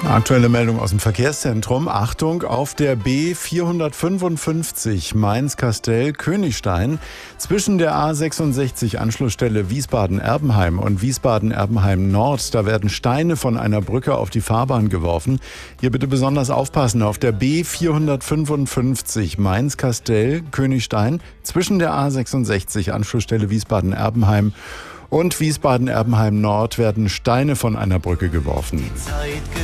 Aktuelle Meldung aus dem Verkehrszentrum. Achtung, auf der B455 Mainz-Kastell-Königstein zwischen der A66 Anschlussstelle Wiesbaden-Erbenheim und Wiesbaden-Erbenheim-Nord, da werden Steine von einer Brücke auf die Fahrbahn geworfen. Hier bitte besonders aufpassen. Auf der B455 Mainz-Kastell-Königstein zwischen der A66 Anschlussstelle Wiesbaden-Erbenheim und Wiesbaden-Erbenheim-Nord werden Steine von einer Brücke geworfen.